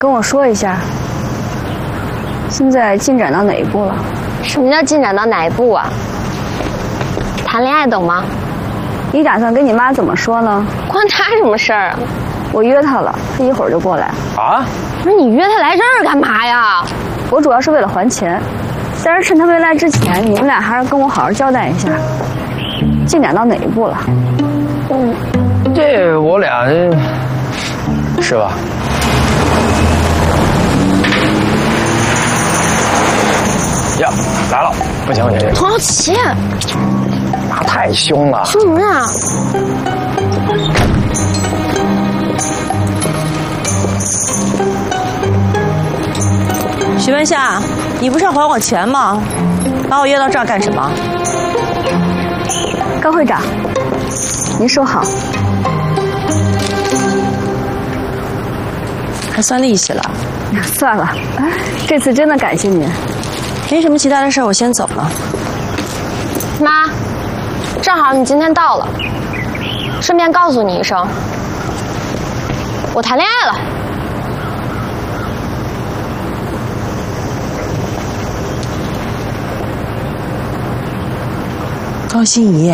跟我说一下，现在进展到哪一步了？ 什么叫进展到哪一步啊？谈恋爱懂吗？ 你打算跟你妈怎么说呢？ 关他什么事儿啊？ 我约她了，她一会儿就过来。 啊？ 不是你约他来这儿干嘛呀？ 我主要是为了还钱，但是趁他没来之前，你们俩还是跟我好好交代一下，进展到哪一步了？ 这我俩是吧？呀，来了！不行不行， 童瑶琪， 妈太凶了。 凶什么呀？ 许文夏，你不是要还我钱吗？把我约到这儿干什么？ 高会长，您收好。 还算利息了。 算了，这次真的感谢您。 没什么其他的事，我先走了。 妈，正好你今天到了，顺便告诉你一声，我谈恋爱了。 高心怡，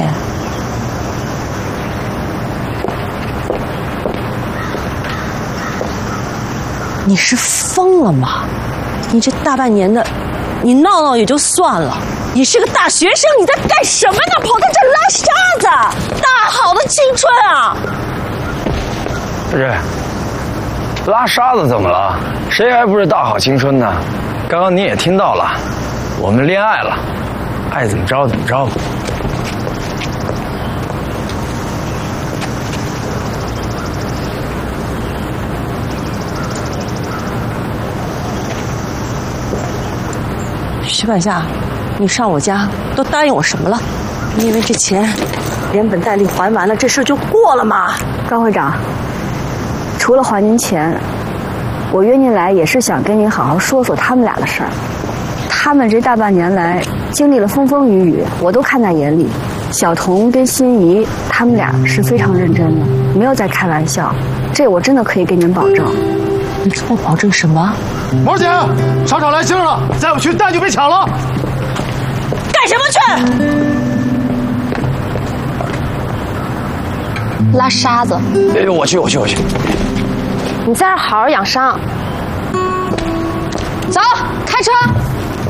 你是疯了吗？你这大半年的，你闹闹也就算了，你是个大学生，你在干什么呢？跑到这儿拉沙子，大好的青春啊！ 不是，拉沙子怎么了？谁还不是大好青春呢？刚刚你也听到了，我们恋爱了，爱怎么着怎么着吧。 徐百夏，你上我家都答应我什么了？你以为这钱连本带利还完了，这事就过了吗？ 高会长，除了还您钱，我约您来也是想跟您好好说说他们俩的事儿。他们这大半年来经历了风风雨雨，我都看在眼里。小童跟心怡他们俩是非常认真的，没有在开玩笑，这我真的可以给您保证。 你跟我保证什么？ 毛姐，商场来信了，再不去蛋就被抢了。 干什么去？ 拉沙子。 我去。 你在这儿好好养伤。走，开车。